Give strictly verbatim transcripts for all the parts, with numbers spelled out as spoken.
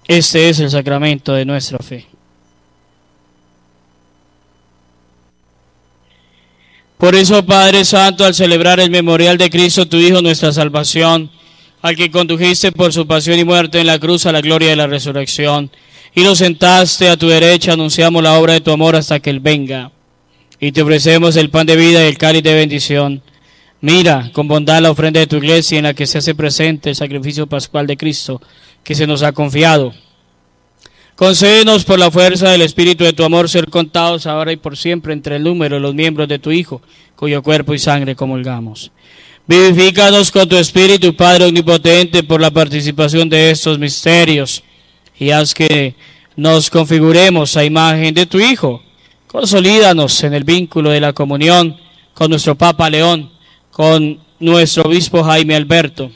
Este es el sacramento de nuestra fe. Por eso, Padre Santo, al celebrar el memorial de Cristo, tu Hijo, nuestra salvación, al que condujiste por su pasión y muerte en la cruz a la gloria de la resurrección, y lo sentaste a tu derecha, anunciamos la obra de tu amor hasta que Él venga. Y te ofrecemos el pan de vida y el cáliz de bendición. Mira con bondad la ofrenda de tu iglesia en la que se hace presente el sacrificio pascual de Cristo que se nos ha confiado. Concédenos por la fuerza del Espíritu de tu amor ser contados ahora y por siempre entre el número de los miembros de tu Hijo, cuyo cuerpo y sangre comulgamos. Vivifícanos con tu Espíritu, Padre omnipotente, por la participación de estos misterios, y haz que nos configuremos a imagen de tu Hijo. Consolídanos en el vínculo de la comunión con nuestro Papa León, con nuestro obispo Jaime Alberto,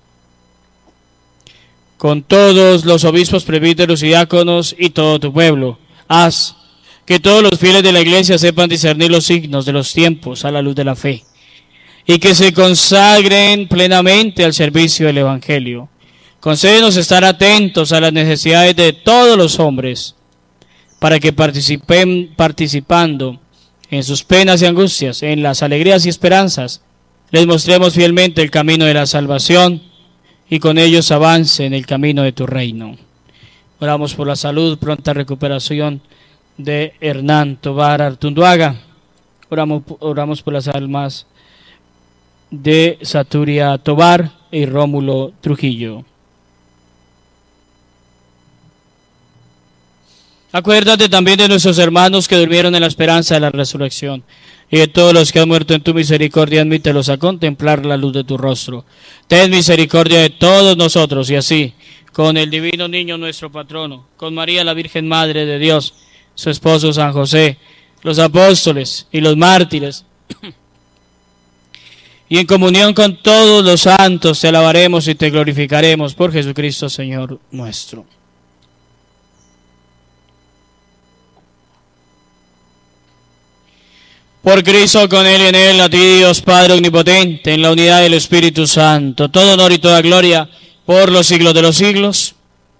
con todos los obispos, presbíteros y diáconos y todo tu pueblo. Haz que todos los fieles de la Iglesia sepan discernir los signos de los tiempos a la luz de la fe, y que se consagren plenamente al servicio del Evangelio. Concédenos estar atentos a las necesidades de todos los hombres, para que participen, participando en sus penas y angustias, en las alegrías y esperanzas, les mostremos fielmente el camino de la salvación, y con ellos avance en el camino de tu reino. Oramos por la salud, pronta recuperación de Hernán Tobar Artunduaga. Oramos, oramos por las almas de Saturia Tobar y Rómulo Trujillo. Acuérdate también de nuestros hermanos que durmieron en la esperanza de la resurrección, y de todos los que han muerto en tu misericordia, admítelos a contemplar la luz de tu rostro. Ten misericordia de todos nosotros, y así, con el divino niño nuestro patrono, con María la Virgen Madre de Dios, su esposo San José, los apóstoles y los mártires, y en comunión con todos los santos, te alabaremos y te glorificaremos por Jesucristo, Señor nuestro. Por Cristo, con Él y en Él, a ti, Dios Padre omnipotente, en la unidad del Espíritu Santo, todo honor y toda gloria por los siglos de los siglos.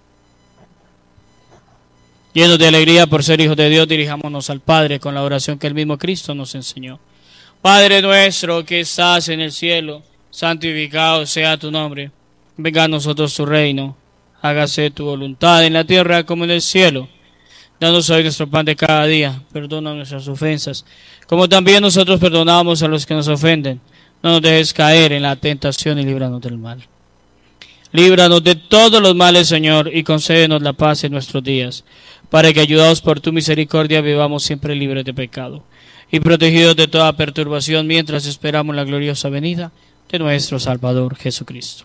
Llenos de alegría por ser hijos de Dios, dirijámonos al Padre con la oración que el mismo Cristo nos enseñó. Padre nuestro que estás en el cielo, santificado sea tu nombre. Venga a nosotros tu reino, hágase tu voluntad en la tierra como en el cielo. Danos hoy nuestro pan de cada día, perdona nuestras ofensas, como también nosotros perdonamos a los que nos ofenden. No nos dejes caer en la tentación y líbranos del mal. Líbranos de todos los males, Señor, y concédenos la paz en nuestros días, para que, ayudados por tu misericordia, vivamos siempre libres de pecado y protegidos de toda perturbación, mientras esperamos la gloriosa venida de nuestro Salvador Jesucristo.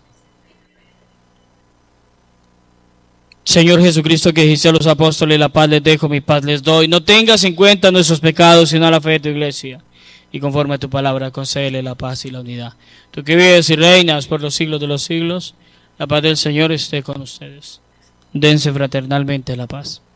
Señor Jesucristo, que dijiste a los apóstoles, la paz les dejo, mi paz les doy. No tengas en cuenta nuestros pecados, sino la fe de tu iglesia. Y conforme a tu palabra, concédele la paz y la unidad. Tú que vives y reinas por los siglos de los siglos, la paz del Señor esté con ustedes. Dense fraternalmente la paz.